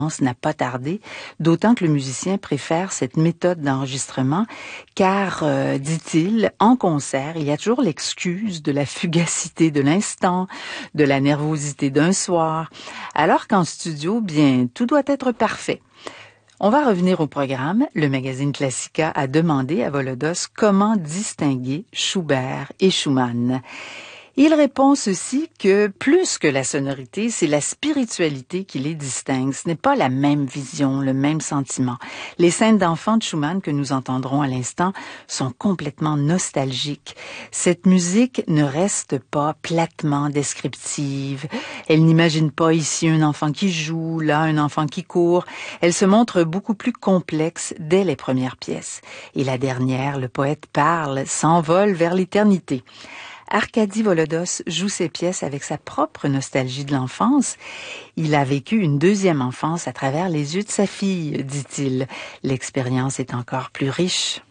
n'a pas tardé, d'autant que le musicien préfère cette méthode d'enregistrement car, dit-il, en concert, il y a toujours l'excuse de la fugacité de l'instant, de la nervosité d'un soir, alors qu'en studio, bien, tout doit être parfait. On va revenir au programme. Le magazine Classica a demandé à Volodos comment distinguer Schubert et Schumann. Il répond ceci que plus que la sonorité, c'est la spiritualité qui les distingue. Ce n'est pas la même vision, le même sentiment. Les scènes d'enfants de Schumann que nous entendrons à l'instant sont complètement nostalgiques. Cette musique ne reste pas platement descriptive. Elle n'imagine pas ici un enfant qui joue, là un enfant qui court. Elle se montre beaucoup plus complexe dès les premières pièces. Et la dernière, le poète parle, s'envole vers l'éternité. Arkady Volodos joue ses pièces avec sa propre nostalgie de l'enfance. Il a vécu une deuxième enfance à travers les yeux de sa fille, dit-il. L'expérience est encore plus riche.